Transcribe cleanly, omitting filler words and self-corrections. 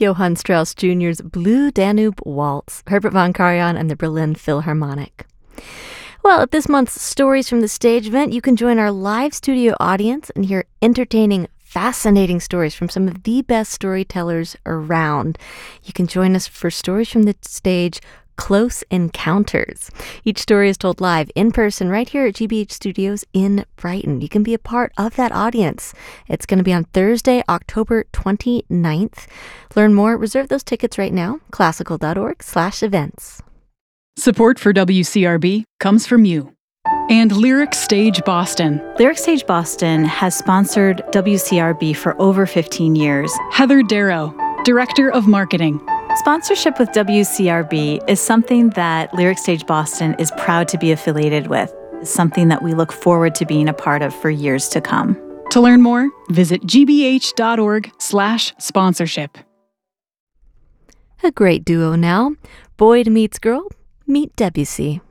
Johann Strauss Jr.'s Blue Danube Waltz, Herbert von Karajan and the Berlin Philharmonic. Well, at this month's Stories from the Stage event, you can join our live studio audience and hear entertaining, fascinating stories from some of the best storytellers around. You can join us for Stories from the Stage Close Encounters. Each story is told live in person right here at GBH Studios in Brighton. You can be a part of that audience. It's going to be on Thursday, October 29th. Learn more, reserve those tickets right now, classical.org/events. Support for WCRB comes from you and Lyric Stage Boston. Lyric Stage Boston has sponsored WCRB for over 15 years. Heather Darrow, Director of Marketing. Sponsorship with WCRB is something that Lyric Stage Boston is proud to be affiliated with. It's something that we look forward to being a part of for years to come. To learn more, visit gbh.org/sponsorship. A great duo now. Boyd meets girl. Meet Debussy.